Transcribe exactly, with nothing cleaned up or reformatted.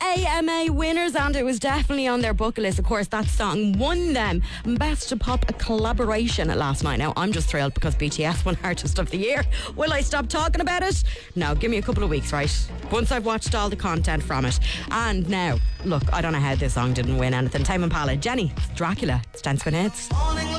A M A winners, and it was definitely on their bucket list. Of course, that song won them Best Pop Collaboration last night. Now, I'm just thrilled because B T S won Artist of the Year. Will I stop talking about it? No, give me a couple of weeks, right? Once I've watched all the content from it. And now, look, I don't know how this song didn't win anything. Tame Impala, Jenny, Dracula, it's Dance with Hits.